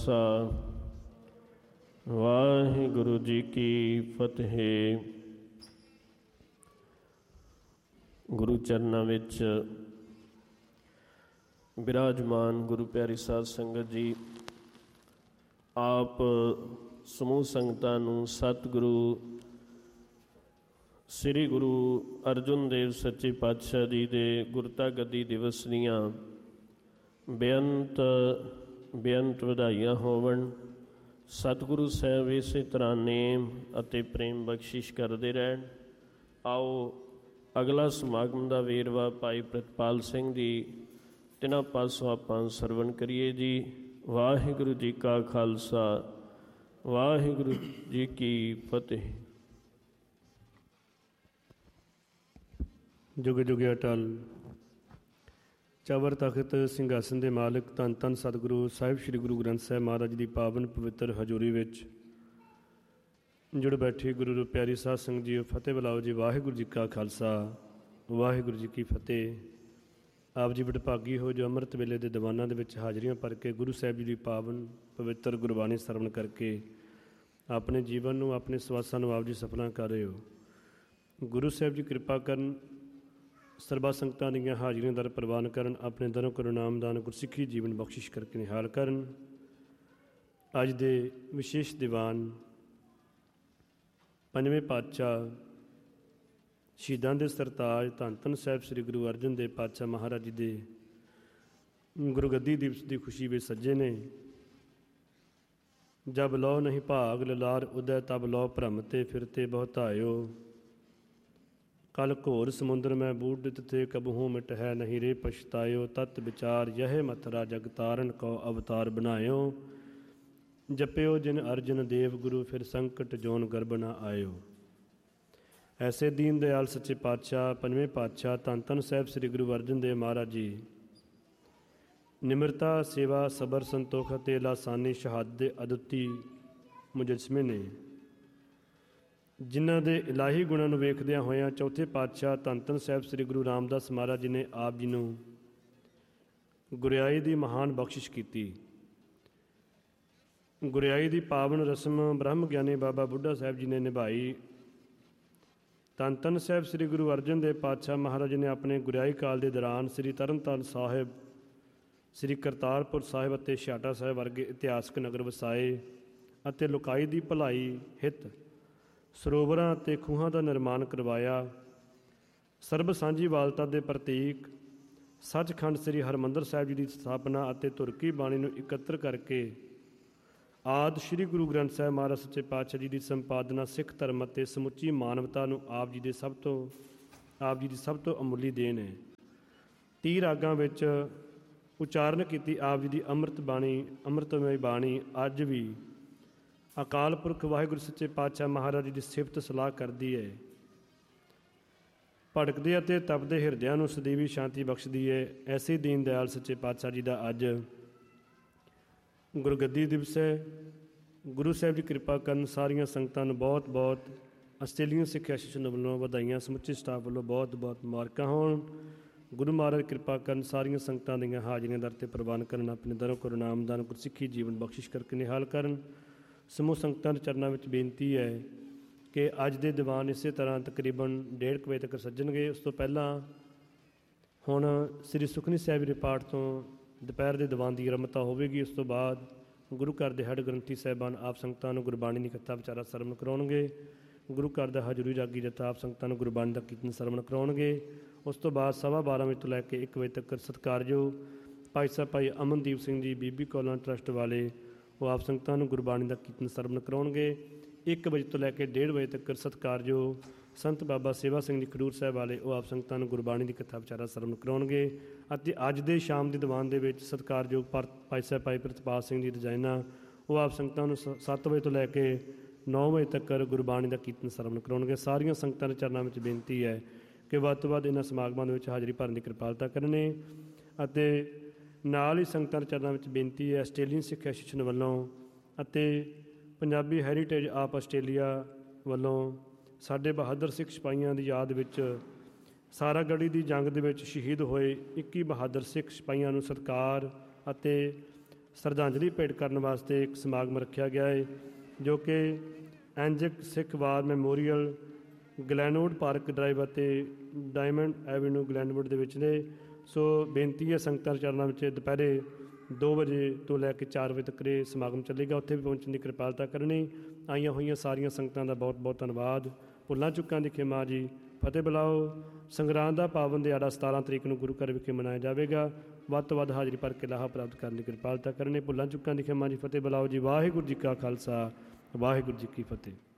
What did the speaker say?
ਵਾਹਿਗੁਰੂ ਜੀ ਕੀ ਫਤਿਹ। ਗੁਰੂ ਚਰਨਾਂ ਵਿੱਚ ਬਿਰਾਜਮਾਨ ਗੁਰੂ ਪਿਆਰੀ ਸਾਧ ਸੰਗਤ ਜੀ, ਆਪ ਸਮੂਹ ਸੰਗਤਾਂ ਨੂੰ ਸਤਿਗੁਰੂ ਸ੍ਰੀ ਗੁਰੂ ਅਰਜਨ ਦੇਵ ਸੱਚੇ ਪਾਤਸ਼ਾਹ ਜੀ ਦੇ ਗੁਰਤਾ ਗੱਦੀ ਦਿਵਸ ਦੀਆਂ ਬੇਅੰਤ ਵਧਾਈਆਂ ਹੋਵਣ। ਸਤਿਗੁਰੂ ਸਾਹਿਬ ਇਸੇ ਤਰ੍ਹਾਂ ਨੇਮ ਅਤੇ ਪ੍ਰੇਮ ਬਖਸ਼ਿਸ਼ ਕਰਦੇ ਰਹਿਣ। ਆਓ ਅਗਲਾ ਸਮਾਗਮ ਦਾ ਵੇਰਵਾ ਭਾਈ ਪ੍ਰਿਤਪਾਲ ਸਿੰਘ ਜੀ ਤਿਨਾਂ ਪਾਸੋਂ ਆਪਾਂ ਸਰਵਣ ਕਰੀਏ ਜੀ। ਵਾਹਿਗੁਰੂ ਜੀ ਕਾ ਖਾਲਸਾ, ਵਾਹਿਗੁਰੂ ਜੀ ਕੀ ਫਤਿਹ। ਜੁਗ ਜੁਗ ਅਟਲ ਚਵਰ ਤਖਤ ਸਿੰਘਾਸਨ ਦੇ ਮਾਲਕ ਧੰਨ ਧੰਨ ਸਤਿਗੁਰੂ ਸਾਹਿਬ ਸ੍ਰੀ ਗੁਰੂ ਗ੍ਰੰਥ ਸਾਹਿਬ ਮਹਾਰਾਜ ਦੀ ਪਾਵਨ ਪਵਿੱਤਰ ਹਜ਼ੂਰੀ ਵਿੱਚ ਜੁੜ ਬੈਠੇ ਗੁਰੂ ਪਿਆਰੀ ਸਾਧ ਸੰਗਤ ਜੀ, ਫਤਿਹ ਬੁਲਾਓ ਜੀ। ਵਾਹਿਗੁਰੂ ਜੀ ਕਾ ਖਾਲਸਾ, ਵਾਹਿਗੁਰੂ ਜੀ ਕੀ ਫਤਿਹ। ਆਪ ਜੀ ਵਡਭਾਗੀ ਹੋ ਜੋ ਅੰਮ੍ਰਿਤ ਵੇਲੇ ਦੇ ਦੀਵਾਨਾਂ ਦੇ ਵਿੱਚ ਹਾਜ਼ਰੀਆਂ ਭਰ ਕੇ ਗੁਰੂ ਸਾਹਿਬ ਜੀ ਦੀ ਪਾਵਨ ਪਵਿੱਤਰ ਗੁਰਬਾਣੀ ਸਰਵਣ ਕਰਕੇ ਆਪਣੇ ਜੀਵਨ ਨੂੰ, ਆਪਣੇ ਸਵਾਸਾਂ ਨੂੰ ਆਪ ਜੀ ਸਫਲਾਂ ਕਰ ਰਹੇ ਹੋ। ਗੁਰੂ ਸਾਹਿਬ ਜੀ ਕਿਰਪਾ ਕਰਨ, ਸਰਬਾ ਸੰਗਤਾਂ ਦੀਆਂ ਹਾਜ਼ਰੀਆਂ ਦਰ ਪ੍ਰਵਾਨ ਕਰਨ, ਆਪਣੇ ਦਰੋਂ ਕਰੋ ਨਾਮਦਾਨ ਗੁਰਸਿੱਖੀ ਜੀਵਨ ਬਖਸ਼ਿਸ਼ ਕਰਕੇ ਨਿਹਾਲ ਕਰਨ। ਅੱਜ ਦੇ ਵਿਸ਼ੇਸ਼ ਦੀਵਾਨ ਪੰਜਵੇਂ ਪਾਤਸ਼ਾਹ ਸ਼ਹੀਦਾਂ ਦੇ ਸਰਤਾਜ ਧੰਨ ਧੰਨ ਸਾਹਿਬ ਸ੍ਰੀ ਗੁਰੂ ਅਰਜਨ ਦੇਵ ਪਾਤਸ਼ਾਹ ਮਹਾਰਾਜ ਜੀ ਦੇ ਗੁਰਗੱਦੀ ਦਿਵਸ ਦੀ ਖੁਸ਼ੀ ਵਿੱਚ ਸੱਜੇ ਨੇ। ਜਬ ਲੋ ਨਹੀਂ ਭਾਗ ਲਲਾਰ ਉਦੈ, ਤਬ ਲੋ ਭਰਮ ਤੇ ਫਿਰਤੇ ਬਹੁਤਾਇਓ। ਕਲ ਘੋਰ ਸਮੁੰਦਰ ਮੈਂ ਬੂਢ ਥੇ, ਕਬਹੂ ਮਿਟ ਹੈ ਨਹੀਂ ਰੇ ਪਛਤਾਇਓ। ਤਤ ਵਿਚਾਰ ਯਹ ਮਥਰਾ ਜਗ ਤਾਰਨ ਕੋ ਅਵਤਾਰ ਬਣਾਇਓ। ਜਪਿਓ ਜਿਨ ਅਰਜਨ ਦੇਵ ਗੁਰੂ, ਫਿਰ ਸੰਕਟ ਜੋਨ ਗਰਭ ਨਾ ਆਇਓ। ਐਸੇ ਦੀਨ ਦਿਆਲ ਸੱਚੇ ਪਾਤਸ਼ਾਹ ਪੰਜਵੇਂ ਪਾਤਸ਼ਾਹ ਧੰਨ ਧੰਨ ਸਾਹਿਬ ਸ੍ਰੀ ਗੁਰੂ ਅਰਜਨ ਦੇਵ ਮਹਾਰਾਜ ਜੀ ਨਿਮਰਤਾ, ਸੇਵਾ, ਸਬਰ, ਸੰਤੋਖ ਅਤੇ ਲਾਸਾਨੀ ਸ਼ਹਾਦਤ ਦੇ ਅਦੁੱਤੀ ਮੁਜੱਸਮੇ ਨੇ, ਜਿਨ੍ਹਾਂ ਦੇ ਇਲਾਹੀ ਗੁਣਾਂ ਨੂੰ ਵੇਖਦਿਆਂ ਹੋਇਆਂ ਚੌਥੇ ਪਾਤਸ਼ਾਹ ਧੰਨ ਧੰਨ ਸਾਹਿਬ ਸ੍ਰੀ ਗੁਰੂ ਰਾਮਦਾਸ ਮਹਾਰਾਜ ਜੀ ਨੇ ਆਪ ਜੀ ਨੂੰ ਗੁਰਿਆਈ ਦੀ ਮਹਾਨ ਬਖਸ਼ਿਸ਼ ਕੀਤੀ। ਗੁਰਿਆਈ ਦੀ ਪਾਵਨ ਰਸਮ ਬ੍ਰਹਮ ਗਿਆਨੀ ਬਾਬਾ ਬੁੱਢਾ ਸਾਹਿਬ ਜੀ ਨੇ ਨਿਭਾਈ। ਧੰਨ ਧੰਨ ਸਾਹਿਬ ਸ੍ਰੀ ਗੁਰੂ ਅਰਜਨ ਦੇਵ ਪਾਤਸ਼ਾਹ ਮਹਾਰਾਜ ਜੀ ਨੇ ਆਪਣੇ ਗੁਰਿਆਈ ਕਾਲ ਦੇ ਦੌਰਾਨ ਸ੍ਰੀ ਤਰਨਤਾਰਨ ਸਾਹਿਬ, ਸ੍ਰੀ ਕਰਤਾਰਪੁਰ ਸਾਹਿਬ ਅਤੇ ਛਾਟਾ ਸਾਹਿਬ ਵਰਗੇ ਇਤਿਹਾਸਕ ਨਗਰ ਵਸਾਏ ਅਤੇ ਲੋਕਾਈ ਦੀ ਭਲਾਈ ਹਿੱਤ ਸਰੋਵਰਾਂ ਅਤੇ ਖੂਹਾਂ ਦਾ ਨਿਰਮਾਣ ਕਰਵਾਇਆ। ਸਰਬ ਸਾਂਝੀਵਾਲਤਾ ਦੇ ਪ੍ਰਤੀਕ ਸੱਚਖੰਡ ਸ੍ਰੀ ਹਰਿਮੰਦਰ ਸਾਹਿਬ ਜੀ ਦੀ ਸਥਾਪਨਾ ਅਤੇ ਤੁਰਕੀ ਬਾਣੀ ਨੂੰ ਇਕੱਤਰ ਕਰਕੇ ਆਦਿ ਸ੍ਰੀ ਗੁਰੂ ਗ੍ਰੰਥ ਸਾਹਿਬ ਮਹਾਰਾਜ ਸੱਚੇ ਪਾਤਸ਼ਾਹ ਜੀ ਦੀ ਸੰਪਾਦਨਾ ਸਿੱਖ ਧਰਮ ਅਤੇ ਸਮੁੱਚੀ ਮਾਨਵਤਾ ਨੂੰ ਆਪ ਜੀ ਦੀ ਸਭ ਤੋਂ ਅਮੁੱਲੀ ਦੇਣ ਹੈ। 30 ਰਾਗਾਂ ਵਿੱਚ ਉਚਾਰਨ ਕੀਤੀ ਆਪ ਜੀ ਦੀ ਅੰਮ੍ਰਿਤਮਈ ਬਾਣੀ ਅੱਜ ਵੀ ਅਕਾਲ ਪੁਰਖ ਵਾਹਿਗੁਰੂ ਸੱਚੇ ਪਾਤਸ਼ਾਹ ਮਹਾਰਾਜ ਜੀ ਦੀ ਸਿਫਤ ਸਲਾਹ ਕਰਦੀ ਹੈ। ਭਟਕਦੇ ਅਤੇ ਤਪਦੇ ਹਿਰਦਿਆਂ ਨੂੰ ਸਦੀਵੀ ਸ਼ਾਂਤੀ ਬਖਸ਼ਦੀ ਹੈ। ਐਸੇ ਦੀਨ ਦਿਆਲ ਸੱਚੇ ਪਾਤਸ਼ਾਹ ਜੀ ਦਾ ਅੱਜ ਗੁਰਗੱਦੀ ਦਿਵਸ ਹੈ। ਗੁਰੂ ਸਾਹਿਬ ਜੀ ਕਿਰਪਾ ਕਰਨ, ਸਾਰੀਆਂ ਸੰਗਤਾਂ ਨੂੰ ਬਹੁਤ ਬਹੁਤ ਆਸਟ੍ਰੇਲੀਅਨ ਸਿੱਖ ਐਸੋਸੀਏਸ਼ਨ ਵੱਲੋਂ ਵਧਾਈਆਂ, ਸਮੁੱਚੇ ਸਟਾਫ ਵੱਲੋਂ ਬਹੁਤ ਬਹੁਤ ਮੁਬਾਰਕਾਂ ਹੋਣ। ਗੁਰੂ ਮਹਾਰਾਜ ਕਿਰਪਾ ਕਰਨ, ਸਾਰੀਆਂ ਸੰਗਤਾਂ ਦੀਆਂ ਹਾਜ਼ਰੀਆਂ ਦਰ 'ਤੇ ਪ੍ਰਵਾਨ ਕਰਨ, ਆਪਣੇ ਦਰੋਂ ਕਰੋ ਨਾਮਦਾਨ ਗੁਰਸਿੱਖੀ ਜੀਵਨ ਬਖਸ਼ਿਸ਼ ਕਰਕੇ ਨਿਹਾਲ ਕਰਨ। ਸਮੂਹ ਸੰਗਤਾਂ ਦੇ ਚਰਨਾਂ ਵਿੱਚ ਬੇਨਤੀ ਹੈ ਕਿ ਅੱਜ ਦੇ ਦੀਵਾਨ ਇਸੇ ਤਰ੍ਹਾਂ ਤਕਰੀਬਨ 1:30 ਵਜੇ ਤੱਕ ਸੱਜਣਗੇ। ਉਸ ਤੋਂ ਪਹਿਲਾਂ ਹੁਣ ਸ੍ਰੀ ਸੁਖਮਨੀ ਸਾਹਿਬ ਦੇ ਪਾਠ ਤੋਂ ਦੁਪਹਿਰ ਦੇ ਦੀਵਾਨ ਦੀ ਆਰੰਭਤਾ ਹੋਵੇਗੀ। ਉਸ ਤੋਂ ਬਾਅਦ ਗੁਰੂ ਘਰ ਦੇ ਹੈੱਡ ਗ੍ਰੰਥੀ ਸਾਹਿਬਾਨ ਆਪ ਸੰਗਤਾਂ ਨੂੰ ਗੁਰਬਾਣੀ ਦੀ ਕਥਾ ਵਿਚਾਰਾ ਸਰਵਣ ਕਰਾਉਣਗੇ। ਗੁਰੂ ਘਰ ਦਾ ਹਜ਼ੂਰੀ ਰਾਗੀ ਜਥਾ ਆਪ ਸੰਗਤਾਂ ਨੂੰ ਗੁਰਬਾਣੀ ਦਾ ਕੀਰਤਨ ਸਰਵਣ ਕਰਾਉਣਗੇ। ਉਸ ਤੋਂ ਬਾਅਦ 12:15 ਵਜੇ ਤੋਂ ਲੈ ਕੇ 1 ਵਜੇ ਤੱਕ ਸਤਿਕਾਰਯੋਗ ਭਾਈ ਸਾਹਿਬ ਭਾਈ ਅਮਨਦੀਪ ਸਿੰਘ ਜੀ ਬੀਬੀ ਕੌਲਾਂ ਟਰੱਸਟ ਵਾਲੇ ਉਹ ਆਪ ਸੰਗਤਾਂ ਨੂੰ ਗੁਰਬਾਣੀ ਦਾ ਕੀਰਤਨ ਸਰਵਣ ਕਰਾਉਣਗੇ। 1 ਵਜੇ ਤੋਂ ਲੈ ਕੇ 1:30 ਵਜੇ ਤੱਕ ਸਤਿਕਾਰਯੋਗ ਸੰਤ ਬਾਬਾ ਸੇਵਾ ਸਿੰਘ ਜੀ ਖਡੂਰ ਸਾਹਿਬ ਵਾਲੇ ਉਹ ਆਪ ਸੰਗਤਾਂ ਨੂੰ ਗੁਰਬਾਣੀ ਦੀ ਕਥਾ ਵਿਚਾਰਾ ਸਰਵਣ ਕਰਾਉਣਗੇ। ਅਤੇ ਅੱਜ ਦੇ ਸ਼ਾਮ ਦੇ ਦੀਵਾਨ ਦੇ ਵਿੱਚ ਸਤਿਕਾਰਯੋਗ ਭਾਈ ਸਾਹਿਬ ਭਾਈ ਪ੍ਰਿਤਪਾਲ ਸਿੰਘ ਜੀ ਰਜਾਇਨਾ ਉਹ ਆਪ ਸੰਗਤਾਂ ਨੂੰ 7 ਵਜੇ ਤੋਂ ਲੈ ਕੇ 9 ਵਜੇ ਤੱਕ ਗੁਰਬਾਣੀ ਦਾ ਕੀਰਤਨ ਸਰਵਣ ਕਰਾਉਣਗੇ। ਸਾਰੀਆਂ ਸੰਗਤਾਂ ਦੇ ਚਰਨਾਂ ਵਿੱਚ ਬੇਨਤੀ ਹੈ ਕਿ ਵੱਧ ਤੋਂ ਵੱਧ ਇਹਨਾਂ ਸਮਾਗਮਾਂ ਦੇ ਵਿੱਚ ਹਾਜ਼ਰੀ ਭਰਨ ਦੀ ਕਿਰਪਾਲਤਾ ਕਰਨੀ। ਅਤੇ ਨਾਲ ਹੀ ਸੰਗਤਾਂ ਦੇ ਚਰਨਾਂ ਵਿੱਚ ਬੇਨਤੀ ਹੈ ਆਸਟ੍ਰੇਲੀਅਨ ਸਿੱਖ ਐਸੋਸੀਏਸ਼ਨ ਵੱਲੋਂ ਅਤੇ ਪੰਜਾਬੀ ਹੈਰੀਟੇਜ ਆਫ ਆਸਟ੍ਰੇਲੀਆ ਵੱਲੋਂ ਸਾਡੇ ਬਹਾਦਰ ਸਿੱਖ ਸਿਪਾਹੀਆਂ ਦੀ ਯਾਦ ਵਿੱਚ ਸਾਰਾਗੜ੍ਹੀ ਦੀ ਜੰਗ ਦੇ ਵਿੱਚ ਸ਼ਹੀਦ ਹੋਏ 21 ਬਹਾਦਰ ਸਿੱਖ ਸਿਪਾਹੀਆਂ ਨੂੰ ਸਤਿਕਾਰ ਅਤੇ ਸ਼ਰਧਾਂਜਲੀ ਭੇਟ ਕਰਨ ਵਾਸਤੇ ਇੱਕ ਸਮਾਗਮ ਰੱਖਿਆ ਗਿਆ ਹੈ, ਜੋ ਕਿ ਐਂਜਿਕ ਸਿੱਖ war memorial Glenwood park drive ਅਤੇ ਡਾਇਮੰਡ ਐਵੀਨਿਊ ਗਲੈਨਵੁੱਡ ਦੇ ਵਿੱਚ ਨੇ। ਸੋ ਬੇਨਤੀ ਹੈ ਸੰਗਤਾਂ ਦੇ ਚਰਨਾਂ ਵਿੱਚ ਦੁਪਹਿਰੇ 2 ਵਜੇ ਤੋਂ ਲੈ ਕੇ 4 ਵਜੇ ਤੱਕ ਇਹ ਸਮਾਗਮ ਚੱਲੇਗਾ, ਉੱਥੇ ਵੀ ਪਹੁੰਚਣ ਦੀ ਕਿਰਪਾਲਤਾ ਕਰਨੀ। ਆਈਆਂ ਹੋਈਆਂ ਸਾਰੀਆਂ ਸੰਗਤਾਂ ਦਾ ਬਹੁਤ ਬਹੁਤ ਧੰਨਵਾਦ। ਭੁੱਲਾਂ ਚੁੱਕਾਂ ਦੀ ਖਿਮਾ ਜੀ। ਫਤਿਹ ਬੁਲਾਓ। ਸੰਗਰਾਂਦ ਦਾ ਪਾਵਨ ਦਿਹਾੜਾ 17 ਤਰੀਕ ਨੂੰ ਗੁਰੂ ਘਰ ਵਿਖੇ ਮਨਾਇਆ ਜਾਵੇਗਾ। ਵੱਧ ਤੋਂ ਵੱਧ ਹਾਜ਼ਰੀ ਭਰ ਕੇ ਲਾਹਾ ਪ੍ਰਾਪਤ ਕਰਨ ਦੀ ਕਿਰਪਾਲਤਾ ਕਰਨੀ। ਭੁੱਲਾਂ ਚੁੱਕਾਂ ਦੀ ਖਿਮਾ ਜੀ। ਫਤਿਹ ਬੁਲਾਓ ਜੀ। ਵਾਹਿਗੁਰੂ ਜੀ ਕਾ ਖਾਲਸਾ, ਵਾਹਿਗੁਰੂ ਜੀ ਕੀ ਫਤਿਹ।